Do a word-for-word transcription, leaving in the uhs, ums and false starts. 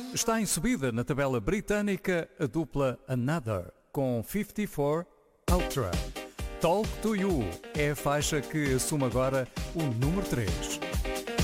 Está em subida na tabela britânica a dupla Another com cinquenta e quatro Ultra. Talk to You é a faixa que assume agora o número três.